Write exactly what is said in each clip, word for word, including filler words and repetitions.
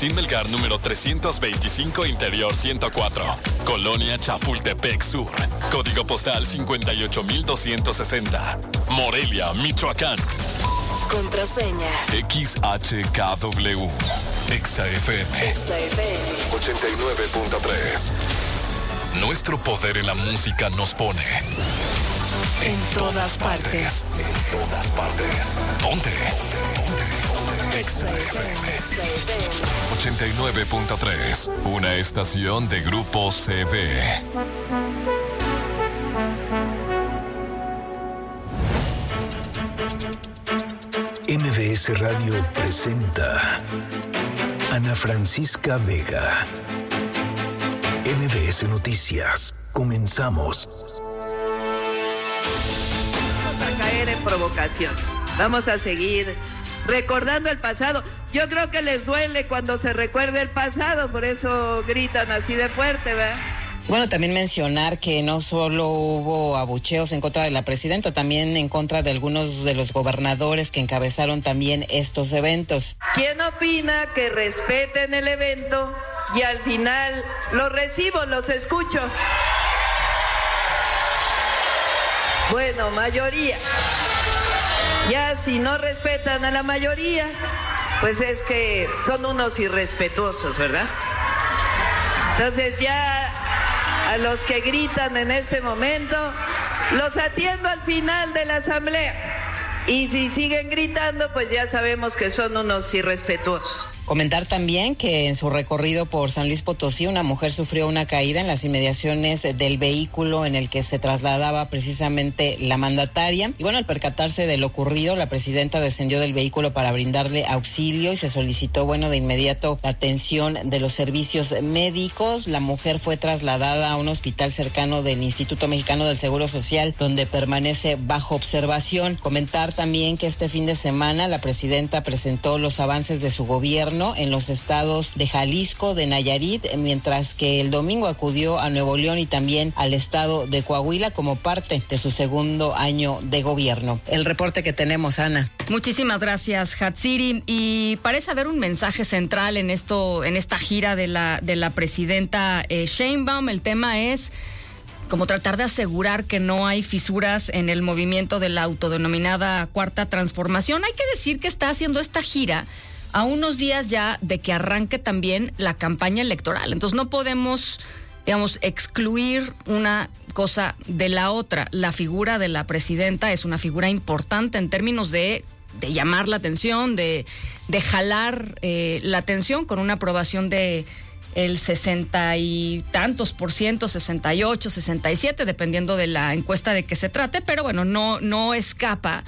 Martín Melgar, número trescientos veinticinco, Interior ciento cuatro. Colonia Chapultepec Sur. Código postal cincuenta y ocho mil doscientos sesenta. Morelia, Michoacán. Contraseña X H K W. Exa F M. Exa F M ochenta y nueve punto tres. Nuestro poder en la música nos pone en todas partes. En todas partes. Ponte. Ponte. Exa F M ochenta y nueve punto tres. Una estación de Grupo C V. M B S Radio presenta Ana Francisca Vega. M B S Noticias. Comenzamos. Vamos a caer en provocación. Vamos a seguir recordando el pasado. Yo creo que les duele cuando se recuerda el pasado, por eso gritan así de fuerte, ¿verdad? Bueno, también mencionar que no solo hubo abucheos en contra de la presidenta, también en contra de algunos de los gobernadores que encabezaron también estos eventos. ¿Quién opina que respeten el evento y al final los recibo, los escucho? Bueno, mayoría. Ya si no respetan a la mayoría, pues es que son unos irrespetuosos, ¿verdad? Entonces ya a los que gritan en este momento, los atiendo al final de la asamblea. Y si siguen gritando, pues ya sabemos que son unos irrespetuosos. Comentar también que en su recorrido por San Luis Potosí, una mujer sufrió una caída en las inmediaciones del vehículo en el que se trasladaba precisamente la mandataria. Y bueno, al percatarse de lo ocurrido, la presidenta descendió del vehículo para brindarle auxilio y se solicitó, bueno, de inmediato la atención de los servicios médicos. La mujer fue trasladada a un hospital cercano del Instituto Mexicano del Seguro Social, donde permanece bajo observación. Comentar también que este fin de semana la presidenta presentó los avances de su gobierno en los estados de Jalisco, de Nayarit, mientras que el domingo acudió a Nuevo León y también al estado de Coahuila como parte de su segundo año de gobierno. El reporte que tenemos, Ana. Muchísimas gracias, Hatsiri. Y parece haber un mensaje central en esto, en esta gira de la de la presidenta eh, Sheinbaum. El tema es como tratar de asegurar que no hay fisuras en el movimiento de la autodenominada Cuarta Transformación. Hay que decir que está haciendo esta gira a unos días ya de que arranque también la campaña electoral. Entonces no podemos, digamos, excluir una cosa de la otra. La figura de la presidenta es una figura importante en términos de, de llamar la atención, de, de jalar eh, la atención con una aprobación de el sesenta y tantos por ciento, sesenta y ocho, sesenta y siete, dependiendo de la encuesta de que se trate, pero bueno, no, no escapa,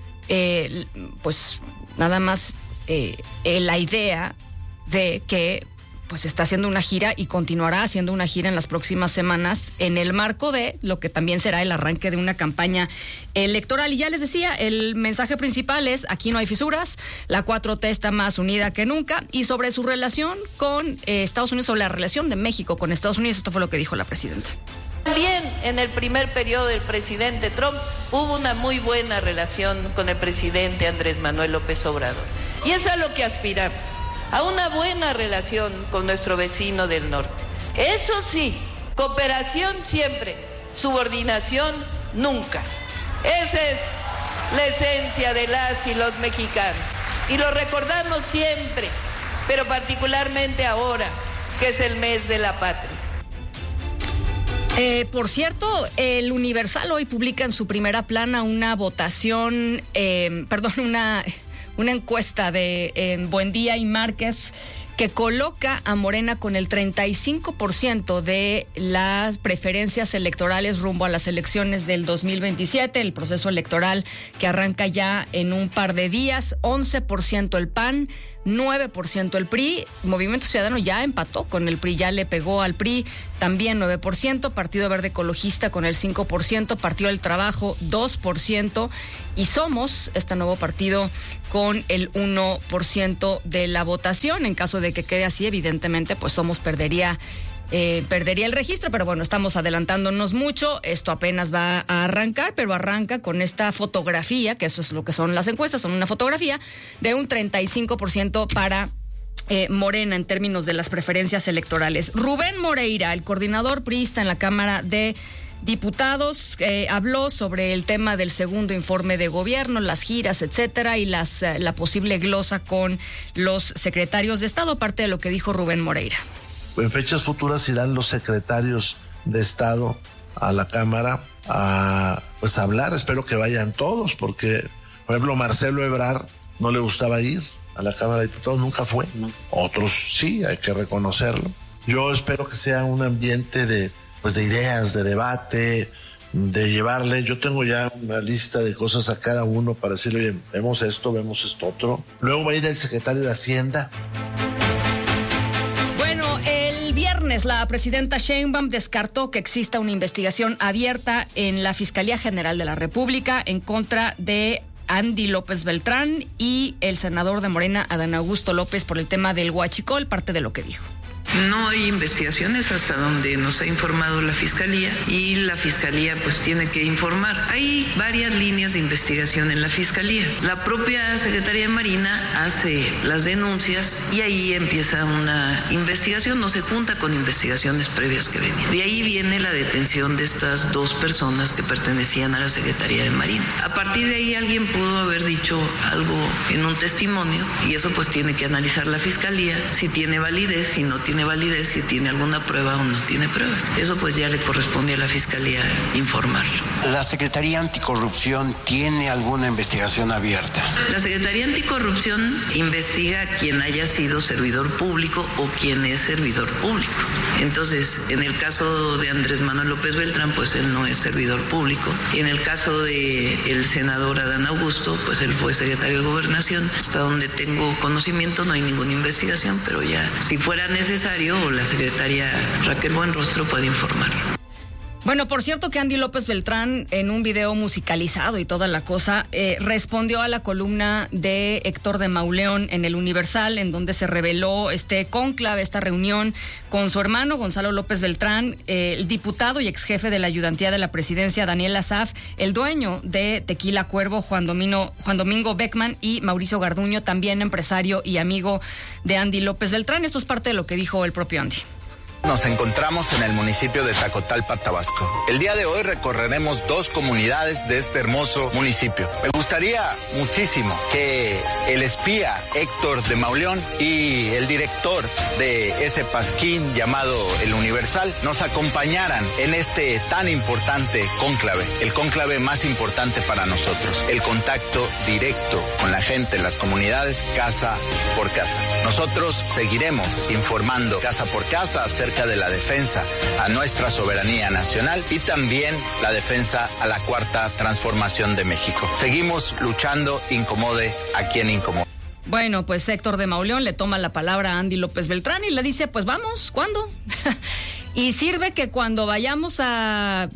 eh, pues nada más Eh, eh, la idea de que pues está haciendo una gira y continuará haciendo una gira en las próximas semanas en el marco de lo que también será el arranque de una campaña electoral. Y ya les decía, el mensaje principal es: aquí no hay fisuras, la cuatro T está más unida que nunca. Y sobre su relación con eh, Estados Unidos, sobre la relación de México con Estados Unidos, esto fue lo que dijo la presidenta. También en el primer periodo del presidente Trump hubo una muy buena relación con el presidente Andrés Manuel López Obrador. Y es a lo que aspiramos, a una buena relación con nuestro vecino del norte. Eso sí, cooperación siempre, subordinación nunca. Esa es la esencia de las y los mexicanos. Y lo recordamos siempre, pero particularmente ahora, que es el mes de la patria. Eh, por cierto, el Universal hoy publica en su primera plana una votación, eh, perdón, una... una encuesta de eh, Buendía y Márquez que coloca a Morena con el treinta y cinco por ciento de las preferencias electorales rumbo a las elecciones del dos mil veintisiete, el proceso electoral que arranca ya en un par de días. Once por ciento el P A N, nueve por ciento el P R I, Movimiento Ciudadano ya empató con el P R I, ya le pegó al P R I, también nueve por ciento, Partido Verde Ecologista con el cinco por ciento, Partido del Trabajo dos por ciento y Somos, este nuevo partido, con el uno por ciento de la votación. En caso de que quede así, evidentemente, pues Somos perdería Eh, perdería el registro, pero bueno, estamos adelantándonos mucho, esto apenas va a arrancar, pero arranca con esta fotografía, que eso es lo que son las encuestas, son una fotografía de un treinta y cinco por ciento para eh, Morena en términos de las preferencias electorales. Rubén Moreira, el coordinador priista en la Cámara de Diputados, eh, habló sobre el tema del segundo informe de gobierno, las giras, etcétera, y las eh, la posible glosa con los secretarios de Estado, parte de lo que dijo Rubén Moreira. En fechas futuras irán los secretarios de Estado a la Cámara a pues a hablar. Espero que vayan todos, porque por ejemplo Marcelo Ebrard no le gustaba ir a la Cámara de Diputados, nunca fue. Otros sí, hay que reconocerlo. Yo espero que sea un ambiente de pues de ideas, de debate, de llevarle. Yo tengo ya una lista de cosas a cada uno para decirle, oye, vemos esto, vemos esto otro. Luego va a ir el secretario de Hacienda. Bueno, el viernes la presidenta Sheinbaum descartó que exista una investigación abierta en la Fiscalía General de la República en contra de Andy López Beltrán y el senador de Morena, Adán Augusto López, por el tema del huachicol, parte de lo que dijo. No hay investigaciones hasta donde nos ha informado la Fiscalía, y la Fiscalía pues tiene que informar. Hay varias líneas de investigación en la Fiscalía. La propia Secretaría de Marina hace las denuncias y ahí empieza una investigación, no se junta con investigaciones previas que venían. De ahí viene la detención de estas dos personas que pertenecían a la Secretaría de Marina. A partir de ahí alguien pudo haber dicho algo en un testimonio y eso pues tiene que analizar la Fiscalía, si tiene validez, si no tiene validez, si tiene alguna prueba o no tiene pruebas. Eso pues ya le corresponde a la Fiscalía informar. ¿La Secretaría Anticorrupción tiene alguna investigación abierta? La Secretaría Anticorrupción investiga a quien haya sido servidor público o quien es servidor público. Entonces, en el caso de Andrés Manuel López Beltrán, pues él no es servidor público. En el caso de el senador Adán Augusto, pues él fue secretario de Gobernación. Hasta donde tengo conocimiento no hay ninguna investigación, pero ya si fuera necesario, o la secretaria Raquel Buenrostro puede informar. Bueno, por cierto que Andy López Beltrán, en un video musicalizado y toda la cosa, eh, respondió a la columna de Héctor de Mauleón en El Universal, en donde se reveló este cónclave, esta reunión con su hermano Gonzalo López Beltrán, eh, el diputado y ex jefe de la ayudantía de la presidencia Daniel Asaf, el dueño de Tequila Cuervo Juan Domingo, Juan Domingo Beckman, y Mauricio Garduño, también empresario y amigo de Andy López Beltrán. Esto es parte de lo que dijo el propio Andy. Nos encontramos en el municipio de Tacotalpa, Tabasco. El día de hoy recorreremos dos comunidades de este hermoso municipio. Me gustaría muchísimo que el espía Héctor de Mauleón y el director de ese pasquín llamado El Universal nos acompañaran en este tan importante cónclave, el cónclave más importante para nosotros, el contacto directo con la gente en las comunidades, casa por casa. Nosotros seguiremos informando casa por casa acerca de la defensa a nuestra soberanía nacional y también la defensa a la cuarta transformación de México. Seguimos luchando, incomode a quien incomode. Bueno, pues Héctor de Mauleón le toma la palabra a Andy López Beltrán y le dice, pues vamos, ¿cuándo? Y sirve que cuando vayamos a,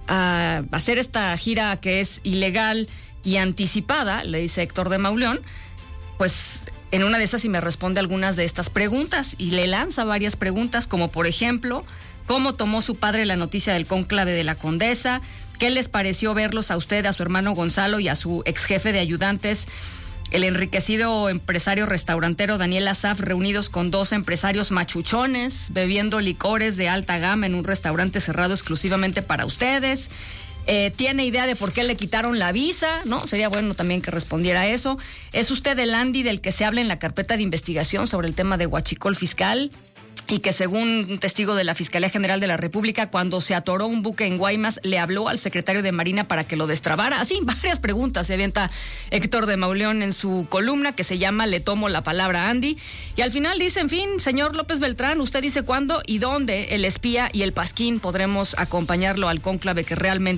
a hacer esta gira que es ilegal y anticipada, le dice Héctor de Mauleón, pues en una de esas sí me responde algunas de estas preguntas y le lanza varias preguntas, como por ejemplo, ¿cómo tomó su padre la noticia del cónclave de la Condesa? ¿Qué les pareció verlos a usted, a su hermano Gonzalo y a su ex jefe de ayudantes, el enriquecido empresario restaurantero Daniel Asaf, reunidos con dos empresarios machuchones, bebiendo licores de alta gama en un restaurante cerrado exclusivamente para ustedes? Eh, ¿Tiene idea de por qué le quitaron la visa? ¿No? Sería bueno también que respondiera eso. ¿Es usted el Andy del que se habla en la carpeta de investigación sobre el tema de huachicol fiscal? Y que según un testigo de la Fiscalía General de la República, cuando se atoró un buque en Guaymas, le habló al secretario de Marina para que lo destrabara. Así, varias preguntas se avienta Héctor de Mauleón en su columna que se llama Le tomo la palabra a Andy. Y al final dice, en fin, señor López Beltrán, usted dice cuándo y dónde el espía y el pasquín podremos acompañarlo al cónclave que realmente